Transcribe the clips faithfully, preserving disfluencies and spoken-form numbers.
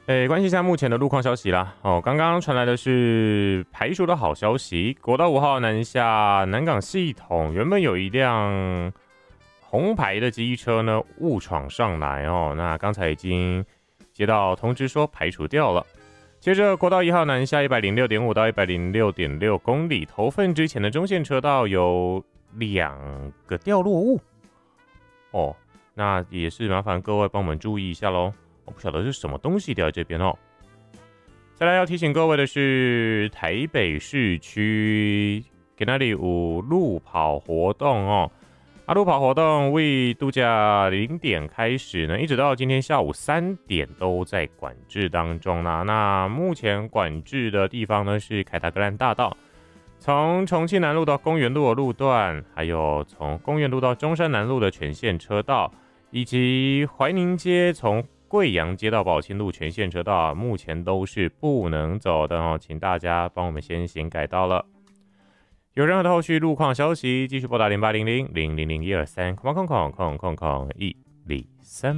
诶，关系一下目前的路况消息啦。哦，刚刚传来的是排除的好消息，国道五号南下南港系统原本有一辆红牌的机车呢误闯上来哦，那刚才已经接到通知说排除掉了。接着国道一号南下 一百零六点五 到 一百零六点六 公里头份之前的中线车道有两个掉落物哦，那也是麻烦各位帮我们注意一下咯。我不晓得是什么东西掉在这边哦。再来要提醒各位的是，台北市区给那里有路跑活动哦。啊，路跑活动为度假零点开始呢，一直到今天下午三点都在管制当中啦。那目前管制的地方呢是凯达格兰大道，从重庆南路到公园路的路段，还有从公园路到中山南路的全线车道，以及怀宁街从贵阳街到宝清路全线车道，目前都是不能走的哦，请大家帮我们先行改道了。有任何的后续路况消息，继续拨打零八零零零零零一二三空空空空空空一零三。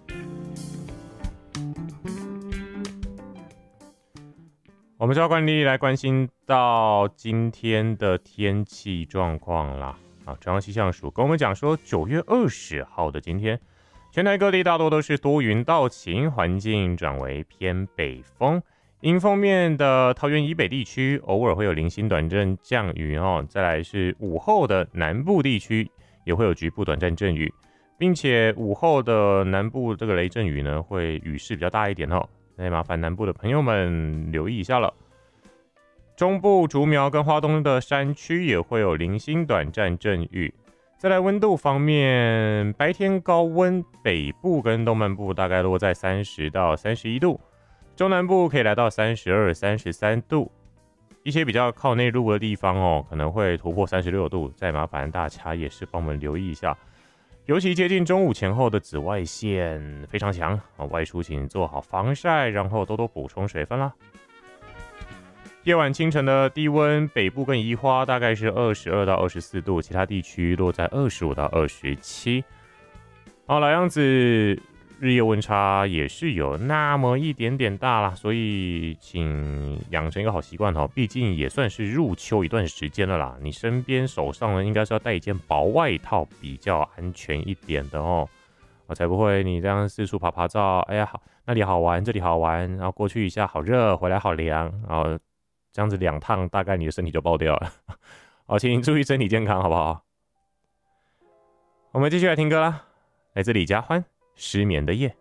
我们照惯例来关心到今天的天气状况啦。啊，中央气象署跟我们讲说，九月二十号的今天，全台各地大多都是多云到晴，环境转为偏北风。迎风面的桃园以北地区偶尔会有零星短暂降雨哦，再来是午后的南部地区也会有局部短暂阵雨，并且午后的南部这个雷阵雨呢会雨势比较大一点哦，那麻烦南部的朋友们留意一下了。中部竹苗跟花东的山区也会有零星短暂阵雨。再来温度方面，白天高温，北部跟东半部大概落在三十到三十一度，中南部可以来到三十二、三十三度，一些比较靠内陆的地方哦，可能会突破三十六度，再麻烦大家也是帮我们留意一下，尤其接近中午前后的紫外线非常强，外出请做好防晒，然后多多补充水分啦。夜晚清晨的低温，北部跟宜花大概是二十二到二十四度，其他地区落在二十五到二十七。好，老样子，日夜温差也是有那么一点点大啦，所以请养成一个好习惯哦，毕竟也算是入秋一段时间了啦，你身边手上呢应该是要带一件薄外套，比较安全一点的哦，我才不会你这样四处爬爬照，哎呀好，那里好玩，这里好玩，然后过去一下好热，回来好凉，然后这样子两趟，大概你的身体就爆掉了。好，请您注意身体健康，好不好？我们继续来听歌啦，来自李佳欢《失眠的夜》。